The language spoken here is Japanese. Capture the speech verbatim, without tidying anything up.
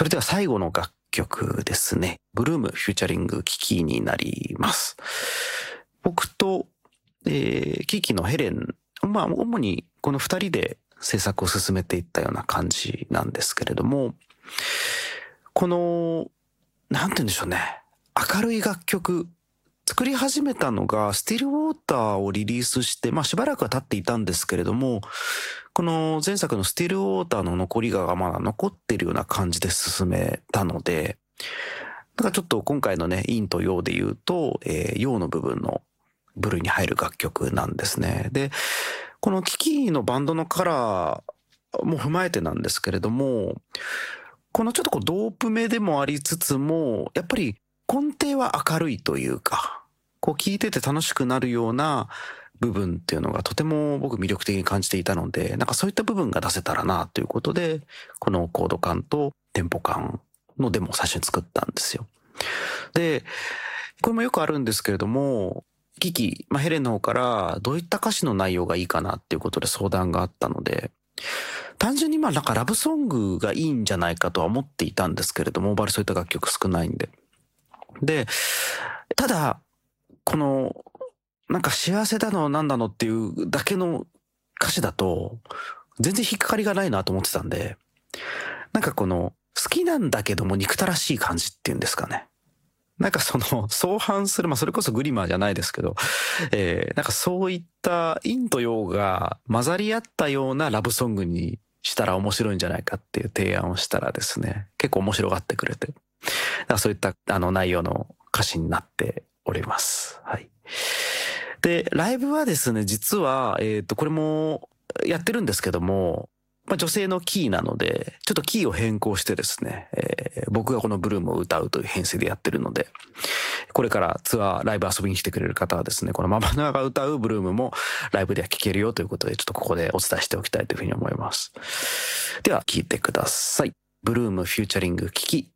それでは最後の楽曲ですね。ブルームフューチャリングキキになります。僕と、えー、キキのヘレン、まあ主にこの二人で制作を進めていったような感じなんですけれども、この、なんて言うんでしょうね。明るい楽曲、作り始めたのがスティルウォーターをリリースして、まあしばらくは経っていたんですけれども、この前作のスティルウォーターの残りがまだ残っているような感じで進めたので、なんかちょっと今回のね、陰と陽で言うと、えー、陽の部分の部類に入る楽曲なんですね。で、このキキのバンドのカラーも踏まえてなんですけれども、このちょっとこうドープ目でもありつつも、やっぱり根底は明るいというか、こう聴いてて楽しくなるような部分っていうのがとても僕魅力的に感じていたので、なんかそういった部分が出せたらなということで、このコード感とテンポ感のデモを最初に作ったんですよ。で、これもよくあるんですけれども、キキ、まあ、ヘレンの方からどういった歌詞の内容がいいかなっていうことで相談があったので、単純にまあなんかラブソングがいいんじゃないかとは思っていたんですけれども、モーバルそういった楽曲少ないんで。で、ただ、この、なんか幸せだのなんだのっていうだけの歌詞だと、全然引っかかりがないなと思ってたんで、なんかこの、好きなんだけども憎たらしい感じっていうんですかね。なんかその相反する、まあそれこそグリマーじゃないですけど、えー、なんかそういった陰と陽が混ざり合ったようなラブソングにしたら面白いんじゃないかっていう提案をしたらですね、結構面白がってくれて、だからそういったあの内容の歌詞になっております。はい。で、ライブはですね、実は、えっと、これもやってるんですけども、まあ、女性のキーなので、ちょっとキーを変更してですね、えー、僕がこのブルームを歌うという編成でやってるので、これからツアー、ライブ遊びに来てくれる方はですね、このママナが歌うブルームもライブでは聴けるよということで、ちょっとここでお伝えしておきたいというふうに思います。では、聴いてください。ブルームフューチャリングキキ。